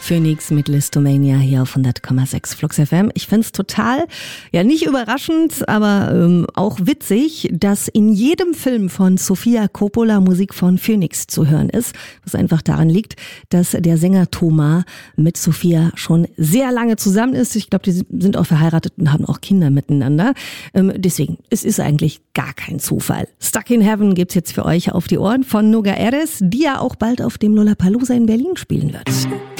Phoenix mit Listomania hier auf 100,6 Flux FM. Ich find's total, ja nicht überraschend, aber auch witzig, dass in jedem Film von Sofia Coppola Musik von Phoenix zu hören ist. Was einfach daran liegt, dass der Sänger Thomas mit Sofia schon sehr lange zusammen ist. Ich glaube, die sind auch verheiratet und haben auch Kinder miteinander. Deswegen, es ist eigentlich gar kein Zufall. Stuck in Heaven gibt's jetzt für euch auf die Ohren von Noga Erez, die ja auch bald auf dem Lollapalooza in Berlin spielen wird.